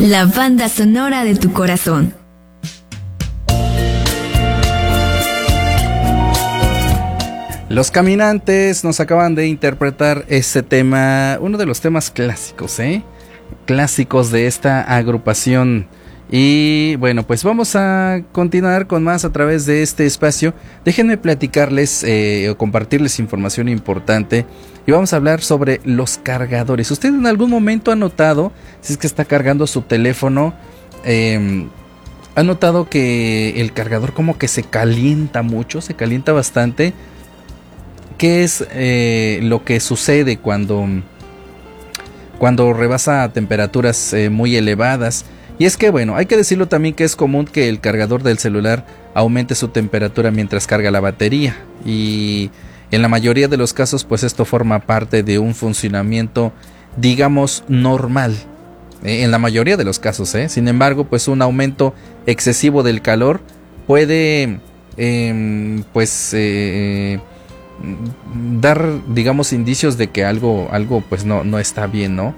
La banda sonora de tu corazón. Los Caminantes nos acaban de interpretar este tema, uno de los temas clásicos, clásicos de esta agrupación. Y bueno, pues vamos a continuar con más a través de este espacio. Déjenme platicarles o compartirles información importante. Y vamos a hablar sobre los cargadores. ¿Usted en algún momento ha notado, si es que está cargando su teléfono, ha notado que el cargador como que se calienta mucho, se calienta bastante? ¿Qué es lo que sucede cuando rebasa temperaturas muy elevadas? Y es que, bueno, hay que decirlo también que es común que el cargador del celular aumente su temperatura mientras carga la batería. Y en la mayoría de los casos, pues esto forma parte de un funcionamiento, digamos, normal. En la mayoría de los casos, Sin embargo, pues un aumento excesivo del calor puede, dar, digamos, indicios de que algo pues no está bien, ¿no?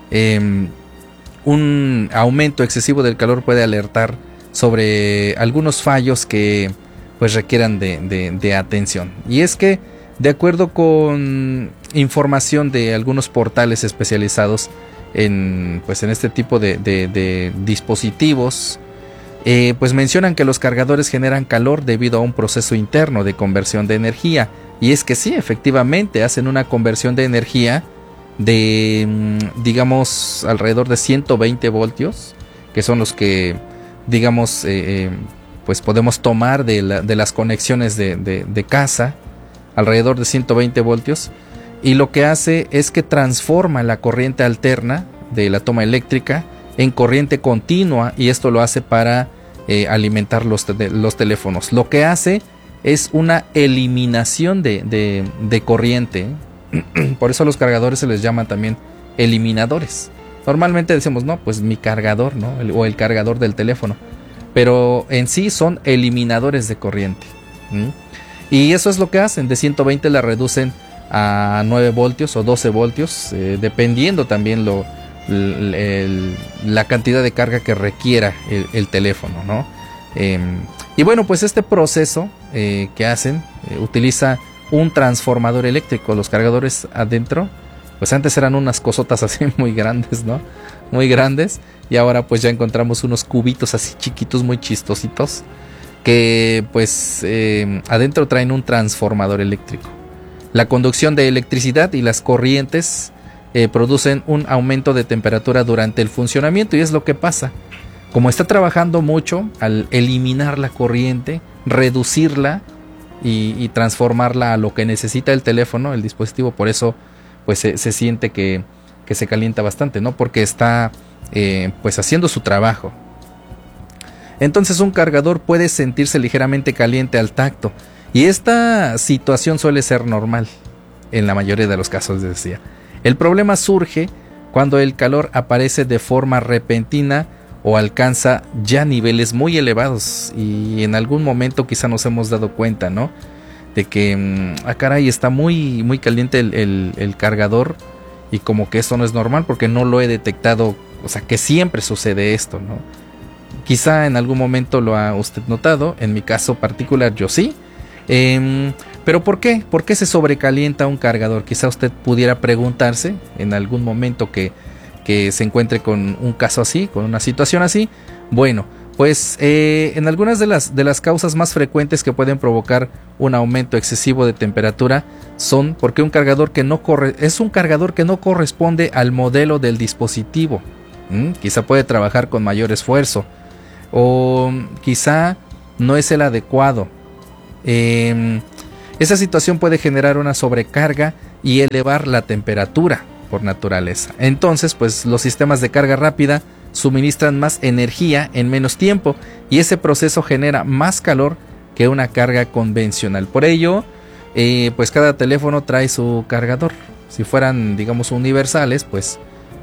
Un aumento excesivo del calor puede alertar sobre algunos fallos que pues requieran de atención. Y es que, de acuerdo con información de algunos portales especializados en este tipo de dispositivos, pues mencionan que los cargadores generan calor debido a un proceso interno de conversión de energía. Y es que sí, efectivamente hacen una conversión de energía de, digamos, alrededor de 120 voltios, que son los que, digamos, pues podemos tomar de las conexiones de casa, alrededor de 120 voltios. Y lo que hace es que transforma la corriente alterna de la toma eléctrica en corriente continua, y esto lo hace para alimentar los teléfonos. Lo que hace es una eliminación de corriente. Por eso a los cargadores se les llama también eliminadores. Normalmente decimos, no, pues mi cargador, ¿no? O el cargador del teléfono. Pero en sí son eliminadores de corriente. Y eso es lo que hacen. De 120 la reducen a 9 voltios o 12 voltios, dependiendo también la cantidad de carga que requiera el teléfono, ¿no? Y bueno, pues este proceso que hacen utiliza un transformador eléctrico. Los cargadores adentro, pues antes eran unas cosotas así muy grandes, ¿no? Muy grandes. Y ahora pues ya encontramos unos cubitos así chiquitos, muy chistositos, que pues adentro traen un transformador eléctrico. La conducción de electricidad y las corrientes producen un aumento de temperatura durante el funcionamiento, y es lo que pasa. Como está trabajando mucho, al eliminar la corriente, reducirla y transformarla a lo que necesita el teléfono, el dispositivo, por eso pues se siente que se calienta bastante, ¿no? Porque está pues haciendo su trabajo. Entonces un cargador puede sentirse ligeramente caliente al tacto, y esta situación suele ser normal en la mayoría de los casos, decía. El problema surge cuando el calor aparece de forma repentina o alcanza ya niveles muy elevados, y en algún momento quizá nos hemos dado cuenta, ¿no? De que, caray, está muy, muy caliente el cargador, y como que esto no es normal porque no lo he detectado, o sea, que siempre sucede esto, ¿no? Quizá en algún momento lo ha usted notado, en mi caso particular yo sí. Pero ¿por qué? ¿Por qué se sobrecalienta un cargador? Quizá usted pudiera preguntarse en algún momento que se encuentre con un caso así, con una situación así. Bueno, pues en algunas de las causas más frecuentes que pueden provocar un aumento excesivo de temperatura son porque un cargador que no corresponde al modelo del dispositivo. Quizá puede trabajar con mayor esfuerzo, o quizá no es el adecuado. Esa situación puede generar una sobrecarga y elevar la temperatura por naturaleza. Entonces, pues los sistemas de carga rápida suministran más energía en menos tiempo, y ese proceso genera más calor que una carga convencional. Por ello, pues cada teléfono trae su cargador. Si fueran, digamos, universales, pues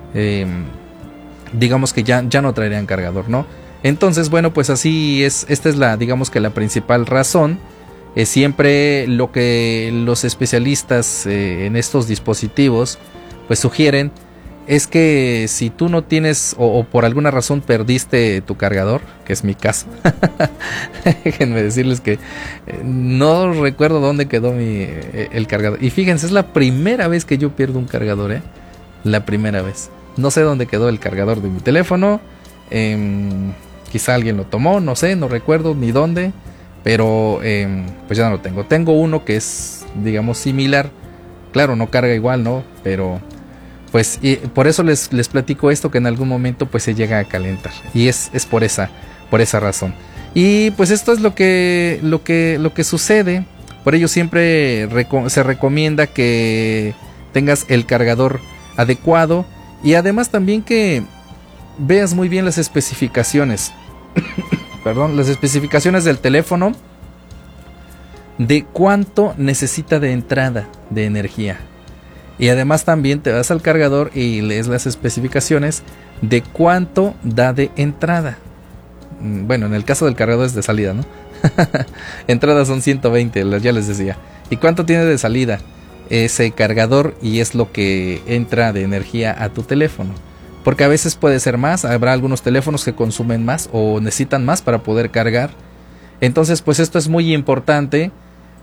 digamos que ya no traerían cargador, ¿no? Entonces, bueno, pues así es. Esta es digamos que la principal razón. Siempre lo que los especialistas en estos dispositivos pues sugieren es que si tú no tienes o por alguna razón perdiste tu cargador, que es mi caso, déjenme decirles que no recuerdo dónde quedó el cargador. Y fíjense, es la primera vez que yo pierdo un cargador, la primera vez. No sé dónde quedó el cargador de mi teléfono. Quizá alguien lo tomó, no sé, no recuerdo ni dónde. Pero pues ya no lo tengo. Tengo uno que es, digamos, similar. Claro, no carga igual, ¿no? Pero pues por eso les platico esto, que en algún momento pues se llega a calentar. Y es por esa razón. Y pues esto es lo que sucede. Por ello siempre se recomienda que tengas el cargador adecuado. Y además también que veas muy bien las especificaciones. Perdón, las especificaciones del teléfono, de cuánto necesita de entrada de energía. Y además también te vas al cargador y lees las especificaciones de cuánto da de entrada. Bueno, en el caso del cargador es de salida, ¿no? Entrada son 120, ya les decía. ¿Y cuánto tiene de salida ese cargador? Y es lo que entra de energía a tu teléfono. Porque a veces puede ser más, habrá algunos teléfonos que consumen más o necesitan más para poder cargar. Entonces pues esto es muy importante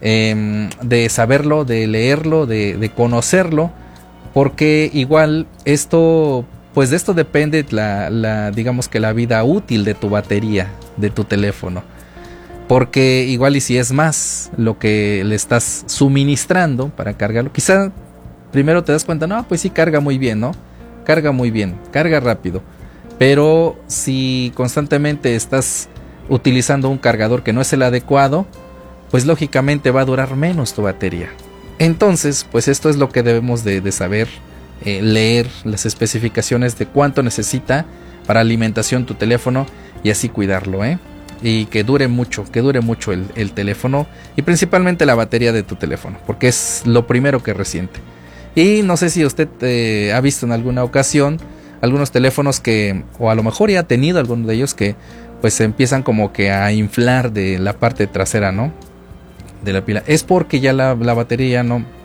de saberlo, de leerlo, de conocerlo, porque igual esto, pues de esto depende digamos que la vida útil de tu batería, de tu teléfono. Porque igual y si es más lo que le estás suministrando para cargarlo, quizá primero te das cuenta, no, pues sí carga muy bien, ¿no? Carga muy bien, carga rápido. Pero si constantemente estás utilizando un cargador que no es el adecuado, pues lógicamente va a durar menos tu batería. Entonces, pues esto es lo que debemos de saber, leer las especificaciones de cuánto necesita para alimentación tu teléfono y así cuidarlo, y que dure mucho el teléfono y principalmente la batería de tu teléfono, porque es lo primero que resiente. Y no sé si usted ha visto en alguna ocasión algunos teléfonos que, o a lo mejor ya ha tenido algunos de ellos que pues se empiezan como que a inflar de la parte trasera, ¿no? De la pila. Es porque ya la batería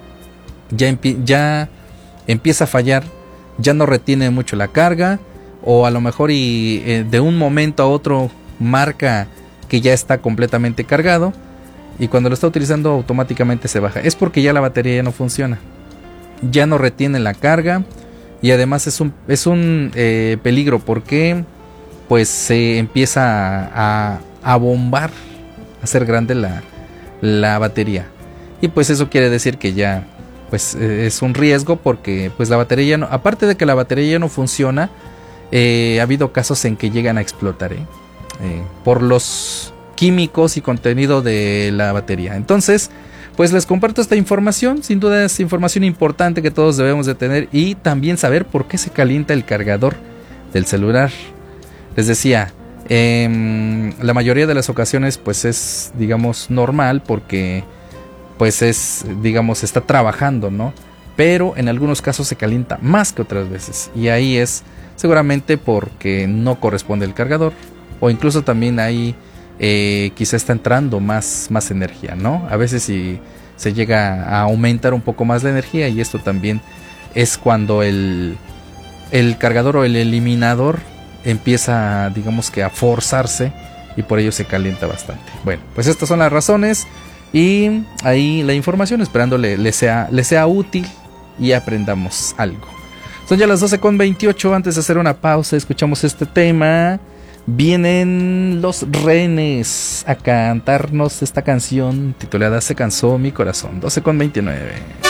ya empieza a fallar, ya no retiene mucho la carga, o a lo mejor de un momento a otro marca que ya está completamente cargado y cuando lo está utilizando automáticamente se baja. Es porque ya la batería ya no funciona, ya no retiene la carga y además es un peligro porque pues se empieza a bombar, a hacer grande la batería y pues eso quiere decir que ya pues es un riesgo porque pues la batería no, aparte de que la batería ya no funciona, ha habido casos en que llegan a explotar por los químicos y contenido de la batería. Entonces pues les comparto esta información, sin duda es información importante que todos debemos de tener y también saber por qué se calienta el cargador del celular. Les decía, la mayoría de las ocasiones pues es, digamos, normal porque pues es, digamos, está trabajando, ¿no? Pero en algunos casos se calienta más que otras veces y ahí es seguramente porque no corresponde el cargador o incluso también ahí quizá está entrando más energía, ¿no? A veces si se llega a aumentar un poco más la energía y esto también es cuando el cargador o el eliminador empieza, digamos que a forzarse y por ello se calienta bastante. Bueno, pues estas son las razones y ahí la información, esperando le sea útil y aprendamos algo. Son ya las 12:28, antes de hacer una pausa escuchamos este tema. Vienen los Renes a cantarnos esta canción titulada Se cansó mi corazón. 12:29.